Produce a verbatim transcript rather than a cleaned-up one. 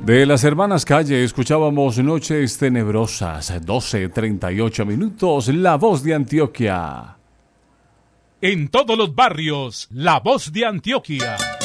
De las hermanas Calle escuchábamos Noches Tenebrosas, doce treinta y ocho minutos, La Voz de Antioquia. En todos los barrios, La Voz de Antioquia.